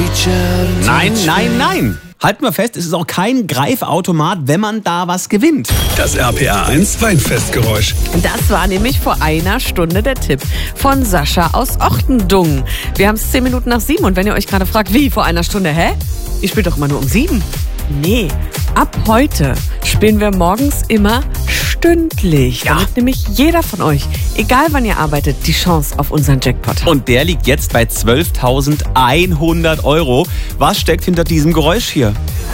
Nein, nein, nein. Halten wir fest, es ist auch kein Greifautomat, wenn man da was gewinnt. Das RPA 1 Weinfestgeräusch. Das war nämlich vor einer Stunde der Tipp von Sascha aus Ochtendung. Wir haben es 7:10 und wenn ihr euch gerade fragt, wie vor einer Stunde, Ich spiele doch immer nur um 7. Nee, ab heute spielen wir morgens immer stündlich. Ja. Damit nämlich jeder von euch, egal wann ihr arbeitet, die Chance auf unseren Jackpot hat. Und der liegt jetzt bei 12.100 Euro. Was steckt hinter diesem Geräusch hier?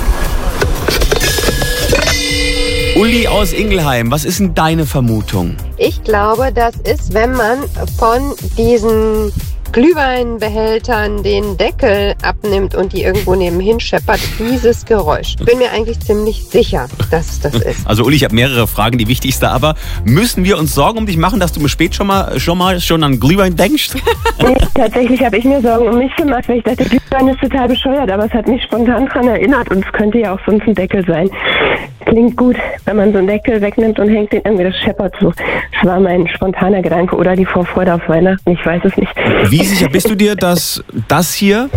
Uli aus Ingelheim, was ist denn deine Vermutung? Ich glaube, das ist, wenn man von diesen Glühweinbehältern den Deckel abnimmt und die irgendwo nebenhin scheppert, dieses Geräusch. Ich bin mir eigentlich ziemlich sicher, dass es das ist. Also Uli, ich habe mehrere Fragen, die wichtigste aber, müssen wir uns Sorgen um dich machen, dass du mir spät schon an Glühwein denkst? Nee, tatsächlich habe ich mir Sorgen um mich gemacht, weil ich dachte, Glühwein ist total bescheuert, aber es hat mich spontan daran erinnert und es könnte ja auch sonst ein Deckel sein. Klingt gut, wenn man so einen Deckel wegnimmt und hängt den irgendwie, das scheppert so. Das war mein spontaner Gedanke oder die Vorfreude auf Weihnachten, ich weiß es nicht. Wie sicher bist du dir, dass das hier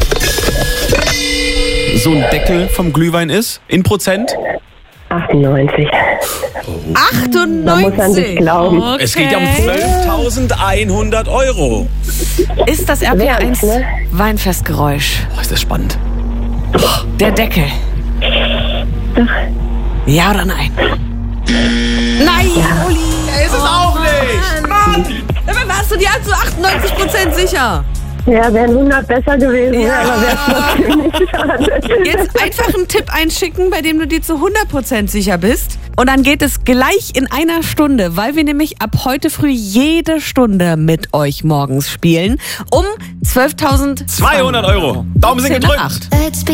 so ein Deckel vom Glühwein ist? In Prozent? 98. 98! Man muss an sich glauben. Okay. Es geht ja um 12.100 Euro. Ist das RPA1 ne? Weinfestgeräusch? Oh, ist das spannend. Der Deckel. Ja oder nein? Nein, Uli! Ist es auch nicht! Mann! Dann warst du dir zu 98% sicher. Ja, wären 100 besser gewesen, Ja. aber wäre es trotzdem nicht schade. Jetzt einfach einen Tipp einschicken, bei dem du dir zu 100% sicher bist. Und dann geht es gleich in einer Stunde, weil wir nämlich ab heute früh jede Stunde mit euch morgens spielen. Um 12.200 200 Euro. Daumen sind 10 nach gedrückt. 8.